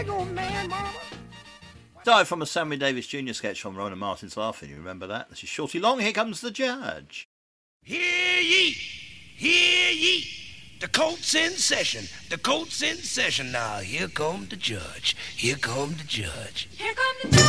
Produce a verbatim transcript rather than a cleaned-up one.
old man, mama. Died from a Sammy Davis Junior sketch from Rona Martin's Laughing. You remember that? This is Shorty Long. Here comes the judge. Hear ye, hear ye. The court's in session. The court's in session now. Here come the judge. Here come the judge. Here come the judge.